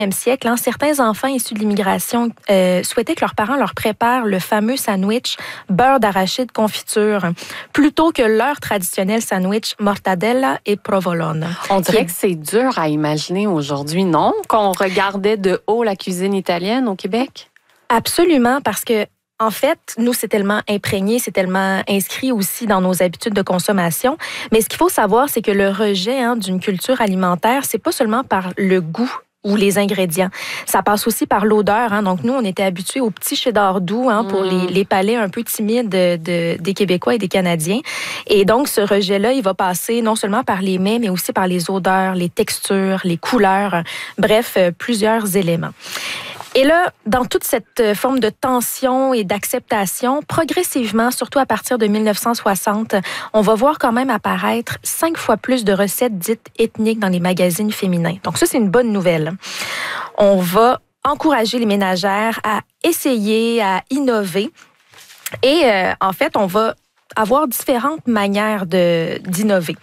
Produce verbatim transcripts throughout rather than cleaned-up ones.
siècle, hein, certains enfants issus de l'immigration euh, souhaitaient que leurs parents leur préparent le fameux sandwich beurre d'arachide confiture plutôt que leur traditionnel sandwich mortadella et provolone. On dirait que c'est dur à imaginer aujourd'hui, non? Qu'on regardait de haut la cuisine italienne au Québec? Absolument, parce que en fait, nous, c'est tellement imprégné, c'est tellement inscrit aussi dans nos habitudes de consommation. Mais ce qu'il faut savoir, c'est que le rejet hein, d'une culture alimentaire, c'est pas seulement par le goût ou les ingrédients. Ça passe aussi par l'odeur. Hein. Donc, nous, on était habitués aux petits cheddar doux hein, pour mmh. les, les palais un peu timides de, de, des Québécois et des Canadiens. Et donc, ce rejet-là, il va passer non seulement par les mets, mais aussi par les odeurs, les textures, les couleurs, bref, euh, plusieurs éléments. Et là, dans toute cette forme de tension et d'acceptation, progressivement, surtout à partir de mille neuf cent soixante, on va voir quand même apparaître cinq fois plus de recettes dites ethniques dans les magazines féminins. Donc ça, c'est une bonne nouvelle. On va encourager les ménagères à essayer, à innover. Et euh, en fait, on va avoir différentes manières de, d'innover.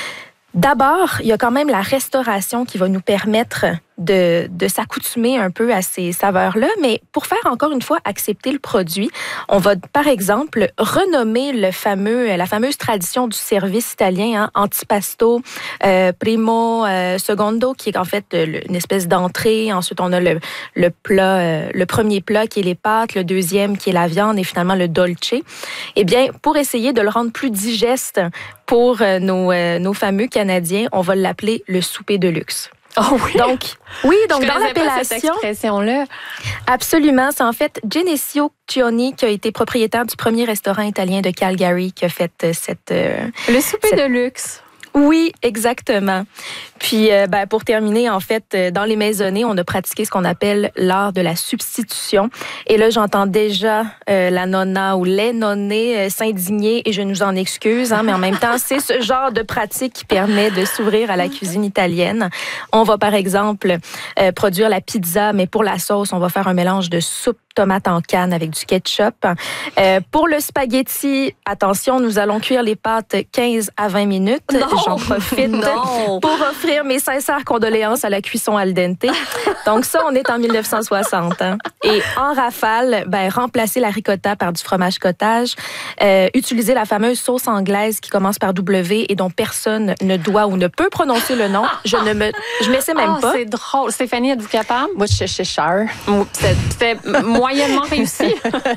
D'abord, il y a quand même la restauration qui va nous permettre de, de s'accoutumer un peu à ces saveurs-là. Mais pour faire encore une fois accepter le produit, on va par exemple renommer le fameux, la fameuse tradition du service italien, hein, antipasto, euh, primo, euh, secondo, qui est en fait le, une espèce d'entrée. Ensuite, on a le, le plat, euh, le premier plat qui est les pâtes, le deuxième qui est la viande et finalement le dolce. Eh bien, pour essayer de le rendre plus digeste pour euh, nos, euh, nos fameux Canadiens, on va l'appeler le souper de luxe. Oh oui. Donc, oui, donc Je dans l'appellation. Pas cette expression-là. Absolument. C'est en fait Genesio Cioni qui a été propriétaire du premier restaurant italien de Calgary qui a fait cette. Euh, Le souper cette... de luxe. Oui, exactement. Puis, euh, ben, pour terminer, en fait, euh, dans les maisonnées, on a pratiqué ce qu'on appelle l'art de la substitution. Et là, j'entends déjà euh, la nonna ou les nonnés euh, s'indigner et je nous en excuse, hein, mais en même temps, c'est ce genre de pratique qui permet de s'ouvrir à la cuisine italienne. On va, par exemple, euh, produire la pizza, mais pour la sauce, on va faire un mélange de soupe tomate en canne avec du ketchup. Euh, pour le spaghetti, attention, nous allons cuire les pâtes quinze à vingt minutes. Non, J'en profite non. pour offrir mes sincères condoléances à la cuisson al dente. Donc ça, on est en mille neuf cent soixante. Hein. Et en rafale, ben, remplacer la ricotta par du fromage cottage, euh, utiliser la fameuse sauce anglaise qui commence par W et dont personne ne doit ou ne peut prononcer le nom. Je ne me, je m'essaie même oh, pas. C'est drôle. Stéphanie, êtes-vous capable? Moi, je suis cher. C'était moyennement réussi.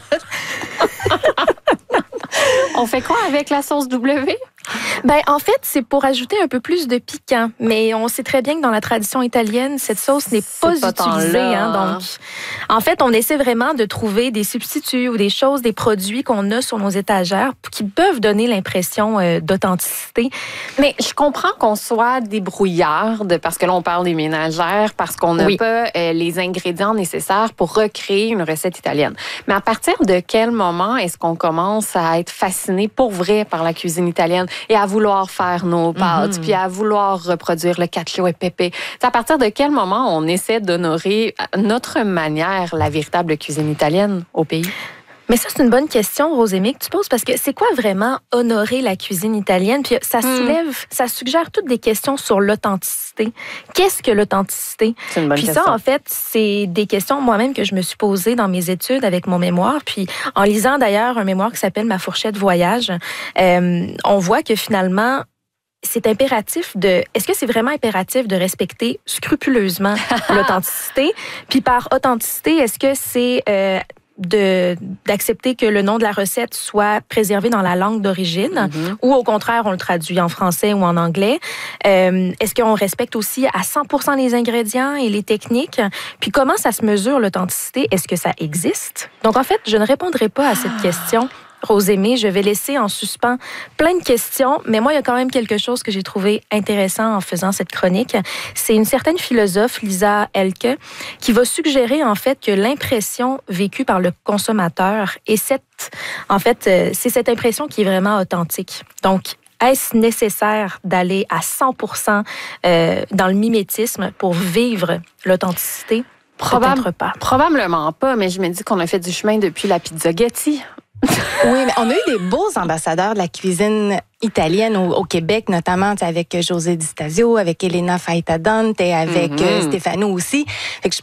On fait quoi avec la sauce W? Ben, en fait, c'est pour ajouter un peu plus de piquant. Mais on sait très bien que dans la tradition italienne, cette sauce n'est pas, pas utilisée. Hein, donc, en fait, on essaie vraiment de trouver des substituts ou des choses, des produits qu'on a sur nos étagères qui peuvent donner l'impression euh, d'authenticité. Mais je comprends qu'on soit débrouillarde, parce que là, on parle des ménagères, parce qu'on n'a oui. pas euh, les ingrédients nécessaires pour recréer une recette italienne. Mais à partir de quel moment est-ce qu'on commence à être fasciné pour vrai par la cuisine italienne et à vouloir faire nos pâtes, mm-hmm. puis à vouloir reproduire le cacio e pepe? C'est à partir de quel moment on essaie d'honorer notre manière la véritable cuisine italienne au pays? Mais ça, c'est une bonne question, Rosémie, que tu poses, parce que c'est quoi vraiment honorer la cuisine italienne? Puis ça soulève, mm. ça suggère toutes des questions sur l'authenticité. Qu'est-ce que l'authenticité? C'est une bonne Puis question. ça, en fait, c'est des questions moi-même que je me suis posées dans mes études avec mon mémoire. Puis en lisant d'ailleurs un mémoire qui s'appelle Ma fourchette voyage, euh, on voit que finalement, c'est impératif de... Est-ce que c'est vraiment impératif de respecter scrupuleusement l'authenticité? Puis par authenticité, est-ce que c'est... Euh, De, d'accepter que le nom de la recette soit préservé dans la langue d'origine mm-hmm. ou au contraire, on le traduit en français ou en anglais. Euh, est-ce qu'on respecte aussi à cent pour cent les ingrédients et les techniques? Puis comment ça se mesure l'authenticité? Est-ce que ça existe? Donc en fait, je ne répondrai pas à cette question. Rosémie, je vais laisser en suspens plein de questions, mais moi, il y a quand même quelque chose que j'ai trouvé intéressant en faisant cette chronique. C'est une certaine philosophe, Lisa Elke, qui va suggérer en fait que l'impression vécue par le consommateur est cette, en fait, c'est cette impression qui est vraiment authentique. Donc, est-ce nécessaire d'aller à cent pour cent euh, dans le mimétisme pour vivre l'authenticité? Probable, Peut-être pas. Probablement pas, mais je me dis qu'on a fait du chemin depuis la pizza Getty. Oui, mais on a eu des beaux ambassadeurs de la cuisine italienne au, au Québec, notamment avec José Di Stasio, avec Elena Faita Dante, avec mm-hmm. Stefano aussi. Fait que je